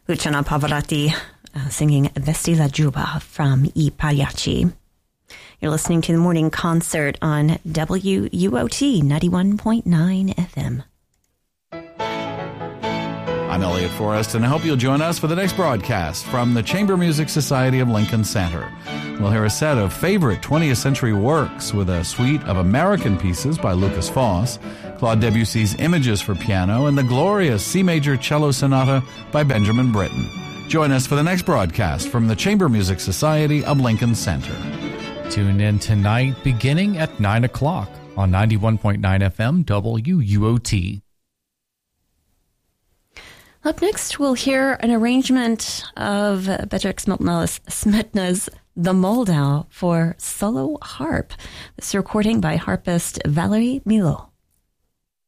Luciano Pavarotti singing Vesti la Giubba from I Pagliacci. You're listening to the morning concert on WUOT 91.9 FM. I'm Elliot Forrest, and I hope you'll join us for the next broadcast from the Chamber Music Society of Lincoln Center. We'll hear a set of favorite 20th century works with a suite of American pieces by Lucas Foss, Claude Debussy's Images for Piano, and the glorious C Major Cello Sonata by Benjamin Britten. Join us for the next broadcast from the Chamber Music Society of Lincoln Center. Tune in tonight beginning at 9 o'clock on 91.9 FM WUOT. Up next, we'll hear an arrangement of Bedřich Smetana's The Moldau for solo harp. This recording by harpist Valery Milo.